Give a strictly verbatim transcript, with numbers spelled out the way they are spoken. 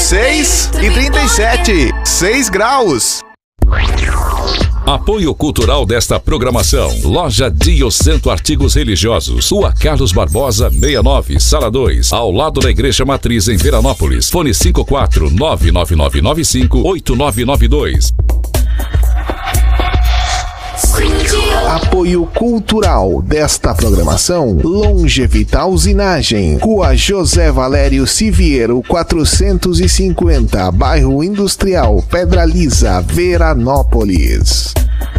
seis e trinta e sete, seis graus. Apoio cultural desta programação: Loja Dio Santo Artigos Religiosos, Rua Carlos Barbosa sessenta e nove, Sala dois, ao lado da Igreja Matriz em Veranópolis. Fone cinco quatro nove nove nove nove cinco oito nove nove dois. Apoio cultural desta programação: Longevital Usinagem, Rua José Valério Siviero quatrocentos e cinquenta, Bairro Industrial, Pedra Lisa, Veranópolis.